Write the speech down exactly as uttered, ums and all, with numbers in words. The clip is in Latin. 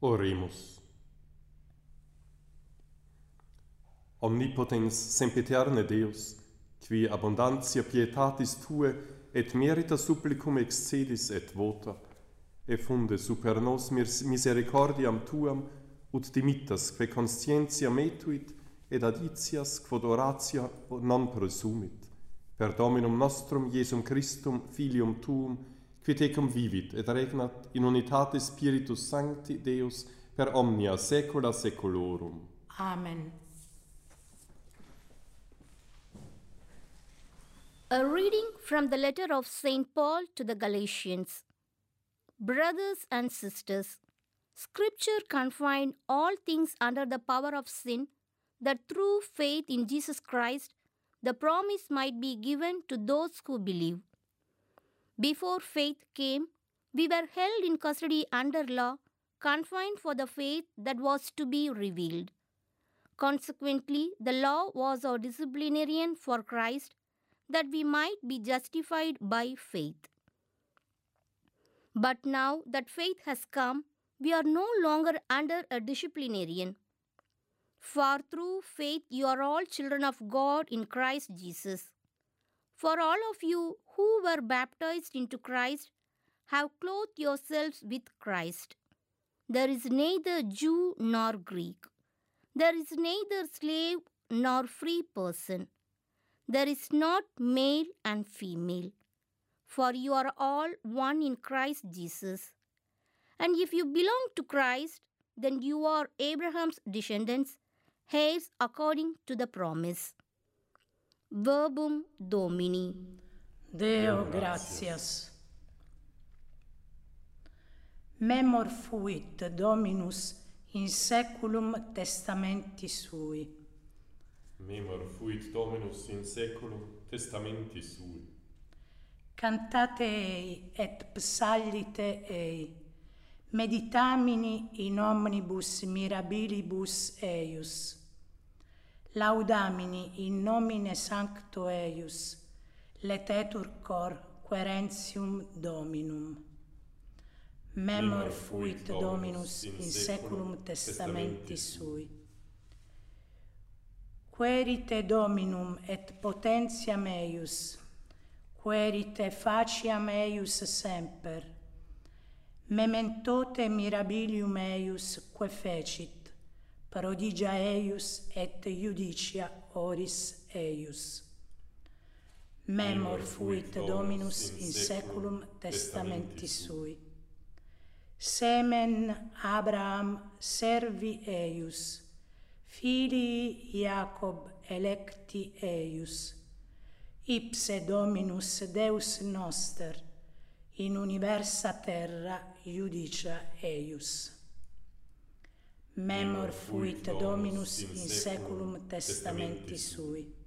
Oremus. Omnipotens sempiterne Deus, qui abundantia pietatis Tue et merita supplicum excedis et vota, effunde super nos misericordiam Tuam, ut dimittas que conscientia metuit, et aditias quod oratia non presumit, per Dominum nostrum Iesum Christum, Filium Tuum, qui tecum vivit et regnat in unitate Spiritus Sancti Deus per omnia saecula saeculorum. Amen. A reading from the letter of Saint Paul to the Galatians. Brothers and sisters, Scripture confined all things under the power of sin, that through faith in Jesus Christ, the promise might be given to those who believe. Before faith came, we were held in custody under law, confined for the faith that was to be revealed. Consequently, the law was our disciplinarian for Christ, that we might be justified by faith. But now that faith has come, we are no longer under a disciplinarian. For through faith you are all children of God in Christ Jesus. For all of you who were baptized into Christ have clothed yourselves with Christ. There is neither Jew nor Greek. There is neither slave nor free person. There is not male and female. For you are all one in Christ Jesus. And if you belong to Christ, then you are Abraham's descendants, heirs according to the promise. Verbum Domini. Deo gratias. Memor fuit Dominus in saeculum testamenti sui. Memor fuit Dominus in saeculum testamenti sui. Cantate ei et psallite ei. Meditamini in omnibus mirabilibus eius. Laudamini in nomine sancto eius. Letetur cor querentium Dominum. Memor fuit Dominus in saeculum testamenti sui. Querite Dominum et potentiam eius. Querite faciam eius semper. Mementote mirabilium eius que fecit, prodigia eius et judicia oris eius. Memor fuit Dominus in saeculum testamenti sui. Semen Abraham servi eius, filii Iacob electi eius, ipse Dominus Deus noster, in universa terra judicia eius. Memor fuit Dominus in saeculum testamenti sui.